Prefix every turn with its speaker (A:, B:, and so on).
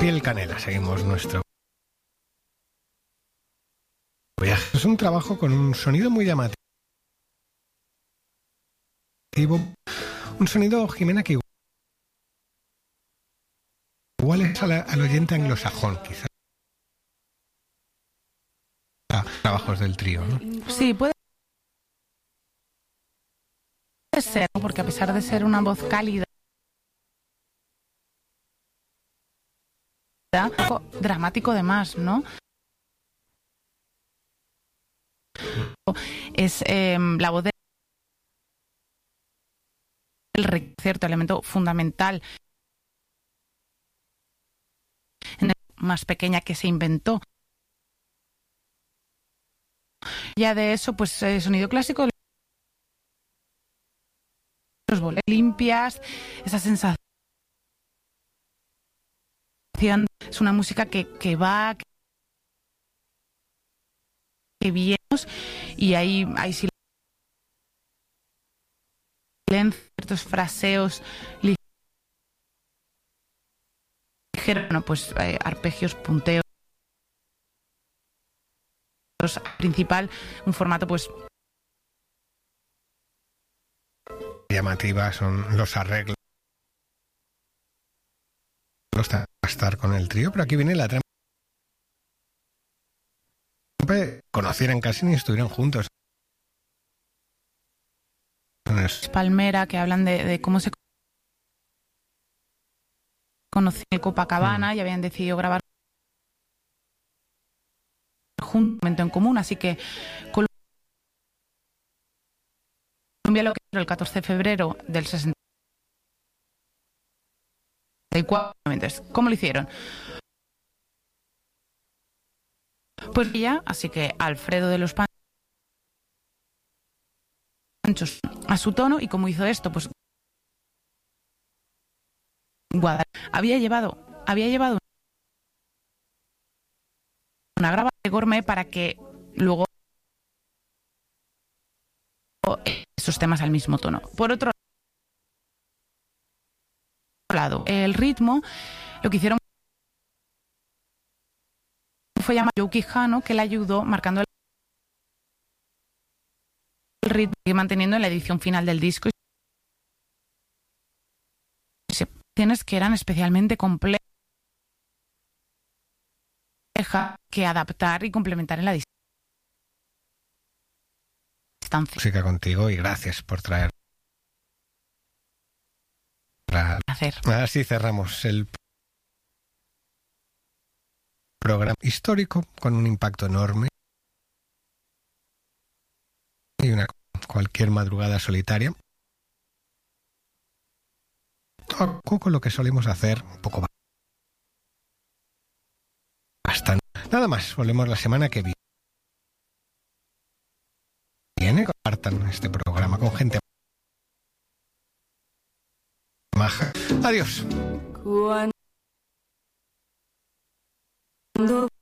A: Piel Canela, seguimos nuestro viaje. Es un trabajo con un sonido muy llamativo. Un sonido, Jimena, que igual es al oyente anglosajón, quizás. Trabajos del trío, ¿no?
B: Sí, puede ser, ¿no? Porque a pesar de ser una voz cálida, dramático además, ¿no? Es la voz del cierto elemento fundamental más pequeña que se inventó. Ya de eso, pues sonido clásico, los boleros limpias, esa sensación. Es una música que va, que viene, y hay silencio, ciertos fraseos ligeros, bueno, pues arpegios, punteos. Principal, un formato pues
A: llamativa, son los arreglos para estar con el trío, pero aquí viene la trama. Conocieran casi ni estuvieran juntos.
B: Palmera, que hablan de cómo se conocían en Copacabana y habían decidido grabar juntos, un momento en común, así que Colombia lo que era el 14 de febrero del 64. Entonces, ¿cómo lo hicieron? Pues ya, así que Alfredo de los Panchos a su tono, y cómo hizo esto, pues Guadalajara había llevado una grabación de Gourmet para que luego esos temas al mismo tono. Por otro lado, el ritmo, lo que hicieron fue llamar a Joe Quijano, que le ayudó marcando el ritmo y manteniendo en la edición final del disco. Secciones que eran especialmente complejas que adaptar y complementar en la distancia.
A: Música contigo, y gracias por traer. Así cerramos el programa histórico con un impacto enorme y una cualquier madrugada solitaria. Un poco lo que solemos hacer, un poco bastante. Nada más, volvemos la semana que viene. Compartan este programa con gente maja. Adiós.
C: Cuando